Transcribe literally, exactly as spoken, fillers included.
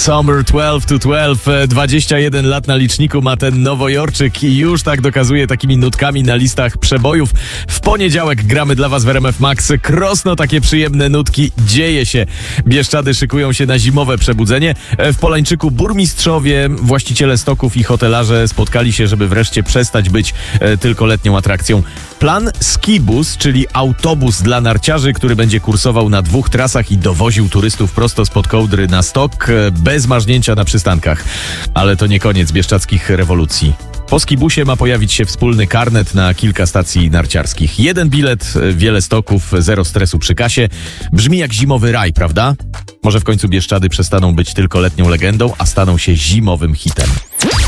Summer dwanaście to dwanaście, dwadzieścia jeden lat na liczniku ma ten Nowojorczyk i już tak dokazuje takimi nutkami na listach przebojów. W poniedziałek gramy dla was w R M F Max krosno takie przyjemne nutki. Dzieje się. Bieszczady szykują się na zimowe przebudzenie. W Polańczyku burmistrzowie, właściciele stoków i hotelarze spotkali się, żeby wreszcie przestać być e, tylko letnią atrakcją. Plan Skibus, czyli autobus dla narciarzy, który będzie kursował na dwóch trasach i dowoził turystów prosto spod kołdry na stok, bez marznięcia na przystankach. Ale to nie koniec bieszczadzkich rewolucji. Po Skibusie ma pojawić się wspólny karnet na kilka stacji narciarskich. Jeden bilet, wiele stoków, zero stresu przy kasie. Brzmi jak zimowy raj, prawda? Może w końcu Bieszczady przestaną być tylko letnią legendą, a staną się zimowym hitem.